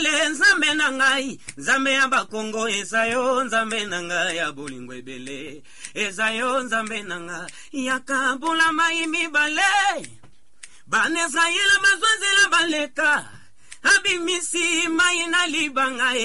ebele nzambe na ngai nzambe ya bakongo ezayo nzambe na ngai ya bolingo ebele ezayo nzambe na ngai yakabula mai mibale bana Israel mazwanzela baleka abimisi mai na libanga